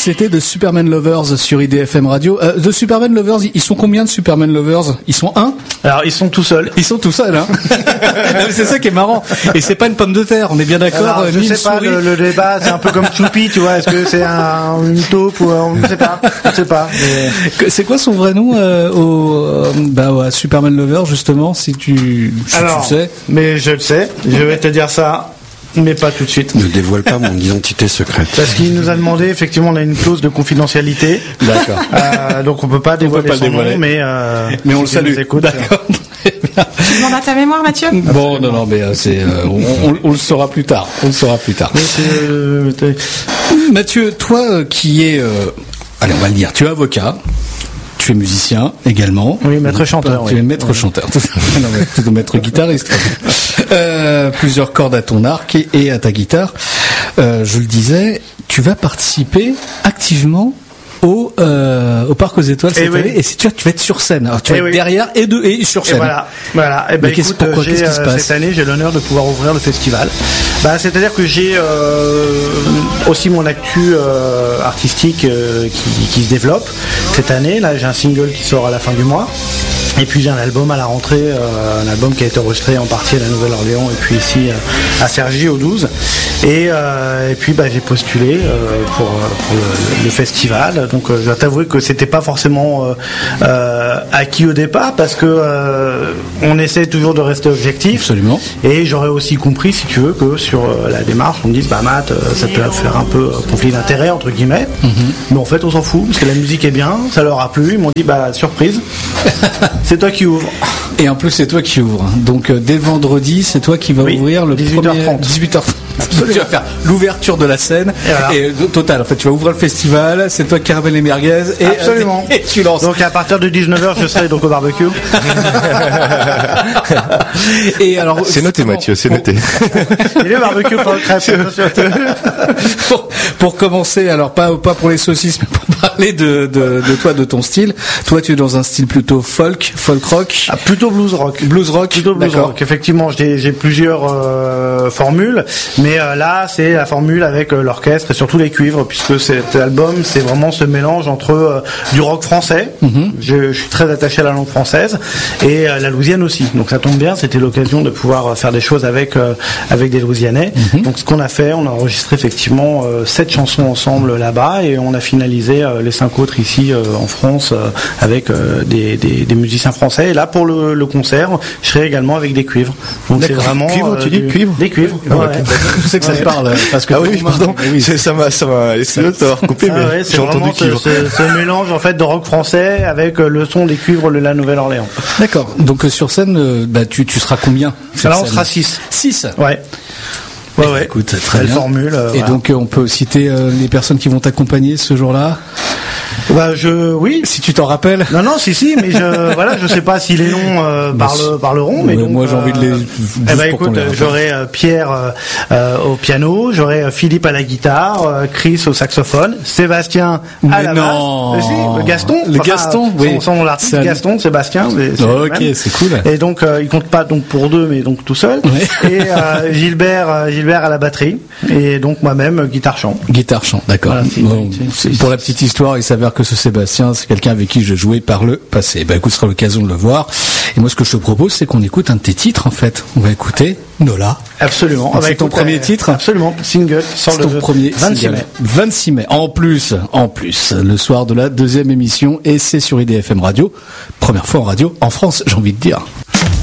C'était de Superman Lovers sur IDFM Radio. De Superman Lovers, ils sont combien de Superman Lovers? Ils sont un? Alors, ils sont tout seuls. Ils sont tout seuls, hein. C'est ça qui est marrant. Et c'est pas une pomme de terre, on est bien d'accord. Alors, je sais pas, le débat, c'est un peu comme Choupi, tu vois. Est-ce que c'est une taupe ou on ne sait pas. On ne sait pas. Mais... C'est quoi son vrai nom à Superman Lovers, justement, si tu sais? Mais je le sais. Je vais te dire ça. Mais pas tout de suite. Ne dévoile pas mon identité secrète. Parce qu'il nous a demandé, effectivement, on a une clause de confidentialité. D'accord. Donc on peut pas dévoiler son nom, mais on le salue. D'accord. Tu demandes à ta mémoire, Mathieu? Bon, non, mais on le saura plus tard. On le saura plus tard. Mathieu, toi qui es, allez, on va le dire, tu es avocat. Tu es musicien également. Oui, maître chanteur. Tu es maître chanteur. Non, mais plutôt maître guitariste. Plusieurs cordes à ton arc et à ta guitare. Je le disais, tu vas participer activement au Parc aux Étoiles cette année. Et tu vas être sur scène. Alors, tu vas être derrière et sur scène. Et voilà. Et ben écoute, qu'est-ce qui se passe cette année, j'ai l'honneur de pouvoir ouvrir le festival. C'est-à-dire que j'ai aussi mon actu artistique qui se développe cette année. Là, j'ai un single qui sort à la fin du mois. Et puis j'ai un album à la rentrée, un album qui a été enregistré en partie à la Nouvelle-Orléans et puis ici à Cergy au 12. Et puis j'ai postulé pour le festival. Donc je dois t'avouer que c'était pas forcément acquis au départ parce que on essaie toujours de rester objectif. Absolument. Et j'aurais aussi compris, si tu veux, que sur la démarche, on me dise Matt, ça peut faire un peu conflit d'intérêt entre guillemets. Mm-hmm. Mais en fait on s'en fout parce que la musique est bien, ça leur a plu. Ils m'ont dit surprise. C'est toi qui ouvres. Et en plus, c'est toi qui ouvres. Donc, dès vendredi, c'est toi qui vas ouvrir le 18h30. 18h30. Tu vas faire l'ouverture de la scène. Et total, en fait, tu vas ouvrir le festival. C'est toi qui ramène les merguez. Et, absolument. Et tu lances. Donc, à partir de 19h, je serai donc au barbecue. Et alors, c'est noté, Mathieu, c'est noté. Il est barbecue pour le crêpe. Pour commencer, alors pas pour les saucisses, mais pour parler de toi, de ton style. Toi, tu es dans un style plutôt folk rock. Plutôt blues rock. Plutôt blues rock. Effectivement, j'ai plusieurs formules, mais là, c'est la formule avec l'orchestre et surtout les cuivres, puisque cet album, c'est vraiment ce mélange entre du rock français. Mm-hmm. Je suis très attaché à la langue française et la louisiane aussi. Donc ça tombe bien, c'était l'occasion de pouvoir faire des choses avec des Louisianais. Mm-hmm. Donc ce qu'on a fait, on a enregistré effectivement 7 chansons ensemble là-bas et on a finalisé les 5 autres ici en France avec des musiciens français. Et là pour le concert, je serai également avec des cuivres. Donc c'est vraiment cuivre, tu dis cuivre. Des cuivres. Ouais. Je sais que ça te parle parce que pardon. Oui, ça m'a laissé t'avoir coupé, mais j'ai entendu cuivre. Ce mélange en fait de rock français avec le son des cuivres de la Nouvelle-Orléans. D'accord. Donc sur scène, tu seras combien? Alors on sera 6. 6. Ouais. Ouais. Écoute, très bien. Formule. Et donc on peut citer les personnes qui vont t'accompagner ce jour-là. Oui. Si tu t'en rappelles. Non, si, mais je sais pas si les noms parleront, mais donc, moi j'ai envie de les. Écoute, j'aurai Pierre au piano, j'aurai Philippe à la guitare, Chris au saxophone, Sébastien à la basse. Le Gaston. Son artiste Gaston, Sébastien. Ok, c'est cool. Et donc il compte pas donc pour 2, mais donc tout seul. Ouais. Et Gilbert à la batterie, et donc moi-même guitare chant, d'accord. Voilà, pour la petite histoire, il s'avère que ce Sébastien, c'est quelqu'un avec qui je jouais par le passé. Écoute, ce sera l'occasion de le voir. Et moi, ce que je te propose, c'est qu'on écoute un de tes titres, en fait. On va écouter Nola. Absolument. C'est ton premier titre. Absolument. Single. C'est ton premier 26 mai. 26 mai. En plus, le soir de la 2e émission, et c'est sur IDFM Radio. Première fois en radio en France, j'ai envie de dire.